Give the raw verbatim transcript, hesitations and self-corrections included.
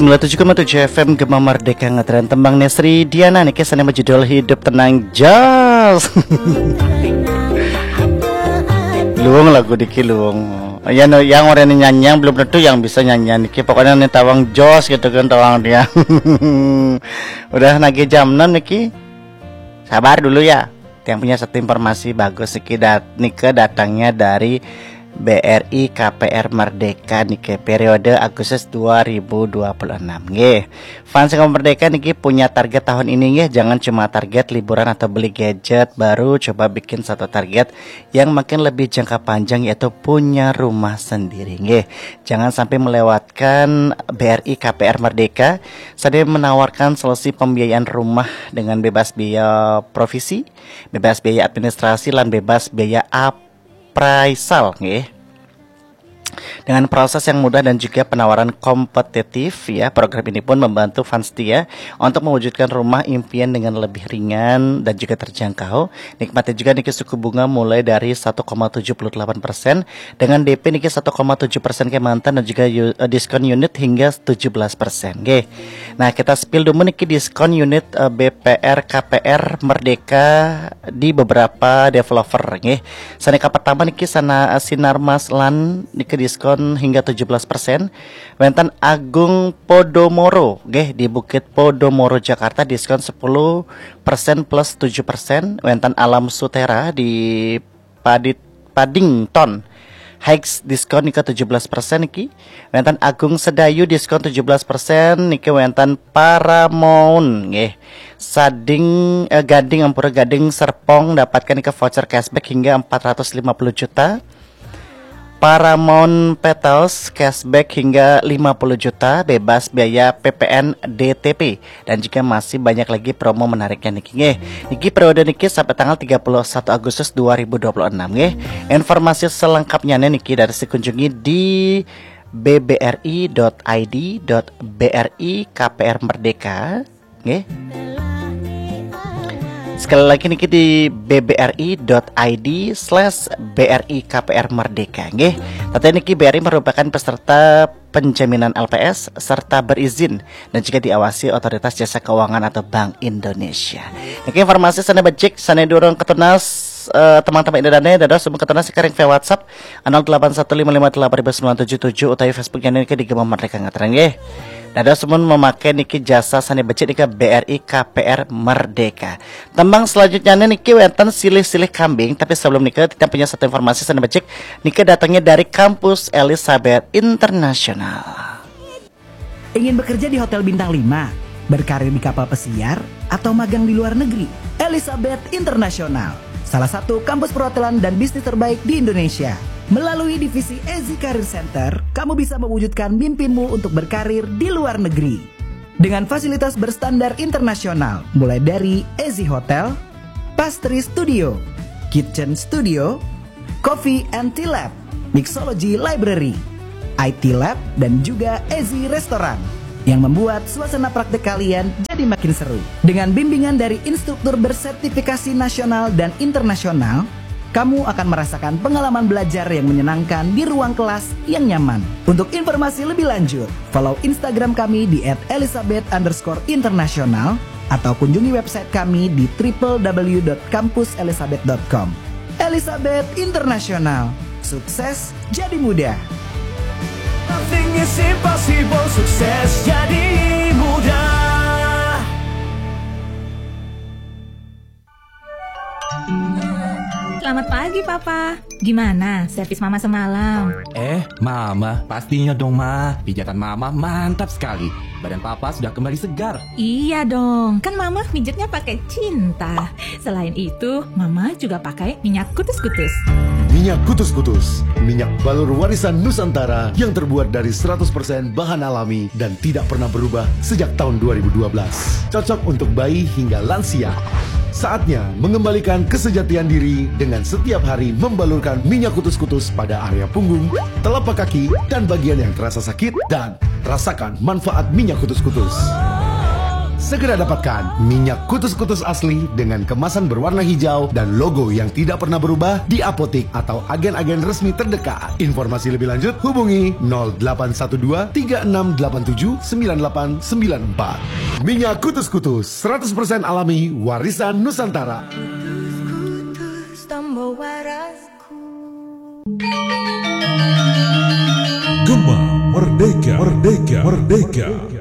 sembilan puluh tujuh koma tujuh F M Gema Merdeka ngetren tembang Nesri Diana nih kesannya berjudul Hidup Tenang Jos. Luang lagu diki luang. Ya no, yang orang nyanyi belum tentu yang bisa nyanyi niki. Pokoknya nih tawang Jos gitu kan tawang dia. Udah nagi jam enam niki. Sabar dulu ya. Yang punya satu informasi bagus niki dat nike datangnya dari B R I K P R Merdeka niki periode Agustus dua ribu dua puluh enam nggih. Fans Gema Merdeka niki punya target tahun ini nggih, jangan cuma target liburan atau beli gadget baru, coba bikin satu target yang makin lebih jangka panjang yaitu punya rumah sendiri nggih. Jangan sampai melewatkan B R I K P R Merdeka sedang menawarkan solusi pembiayaan rumah dengan bebas biaya provisi, bebas biaya administrasi dan bebas biaya apa appraisal nggih. Dengan proses yang mudah dan juga penawaran kompetitif ya, program ini pun membantu fans dia untuk mewujudkan rumah impian dengan lebih ringan dan juga terjangkau. Nikmati juga niki suku bunga mulai dari satu koma tujuh delapan persen dengan D P niki satu koma tujuh persen ke mantan dan juga yu, uh, diskon unit hingga tujuh belas persen nggih. Nah, kita spill dulu niki diskon unit uh, B P R K P R Merdeka di beberapa developer nggih. Saneka pertama niki sana uh, Sinarmas Lan niki diskon hingga tujuh belas persen. Wentan Agung Podomoro nggih di Bukit Podomoro Jakarta diskon sepuluh persen plus tujuh persen. Wentan Alam Sutera di Padit Paddington Heights diskon niki tujuh belas persen niki. Wentan Agung Sedayu diskon tujuh belas persen niki. Wentan Paramount nggih Sading eh, Gading Ampura Gading Serpong dapatkan niki voucher cashback hingga empat ratus lima puluh juta. Paramount Petals cashback hingga lima puluh juta, bebas biaya P P N D T P, dan juga masih banyak lagi promo menariknya niki nggih. Niki periode niki sampai tanggal tiga puluh satu Agustus dua ribu dua puluh enam nggih. Informasi selengkapnya niki dari dikunjungi di b b r i dot i d dot b r i k p r merdeka nggih. Sekali lagi niki di b b r i dot i d slash b r i k p r merdeka nggih. Tadi niki B R I merupakan peserta penjaminan L P S serta berizin dan juga diawasi Otoritas Jasa Keuangan atau Bank Indonesia. Niki informasi sana becik sana dorong ketunas uh, teman-teman Indonesia dadah semua ketunas sekarang via WhatsApp nol delapan satu lima lima delapan sembilan tujuh tujuh utawi Facebooknya niki di Gema Merdeka ngatren nggih. Dada semua memakai niki jasa sani becik niki B R I K P R Merdeka. Tembang selanjutnya niki wenten silih-silih kambing, tapi sebelum niki kita punya satu informasi sani becik niki datangnya dari kampus Elizabeth International. Ingin bekerja di hotel bintang lima, berkarir di kapal pesiar, atau magang di luar negeri? Elizabeth International, salah satu kampus perhotelan dan bisnis terbaik di Indonesia. Melalui divisi Ezi Career Center, kamu bisa mewujudkan mimpimu untuk berkarir di luar negeri. Dengan fasilitas berstandar internasional, mulai dari Ezi Hotel, Pastry Studio, Kitchen Studio, Coffee and Tea Lab, Mixology Library, I T Lab, dan juga Ezi Restoran yang membuat suasana praktek kalian jadi makin seru. Dengan bimbingan dari instruktur bersertifikasi nasional dan internasional, kamu akan merasakan pengalaman belajar yang menyenangkan di ruang kelas yang nyaman. Untuk informasi lebih lanjut, follow Instagram kami di et elizabeth underscore international atau kunjungi website kami di w w w dot kampus elizabeth dot com. Elizabeth International, sukses jadi mudah. Nothing is impossible, sukses jadi mudah. Selamat pagi, Papa. Gimana servis Mama semalam? Eh, Mama, pastinya dong, Ma. Pijatan Mama mantap sekali. Badan Papa sudah kembali segar. Iya dong, kan Mama pijatnya pakai cinta. Selain itu, Mama juga pakai minyak kutus-kutus. Minyak kutus-kutus, minyak balur warisan Nusantara yang terbuat dari seratus persen bahan alami dan tidak pernah berubah sejak tahun dua ribu dua belas. Cocok untuk bayi hingga lansia. Saatnya mengembalikan kesejatian diri dengan setiap hari membalurkan minyak kutus-kutus pada area punggung, telapak kaki, dan bagian yang terasa sakit, dan rasakan manfaat minyak kutus-kutus. Segera dapatkan minyak kutus-kutus asli dengan kemasan berwarna hijau dan logo yang tidak pernah berubah di apotik atau agen-agen resmi terdekat. Informasi lebih lanjut hubungi nol delapan satu dua tiga enam delapan tujuh sembilan delapan sembilan empat. Minyak kutus-kutus seratus persen alami warisan Nusantara. Gema Merdeka, Merdeka, Merdeka.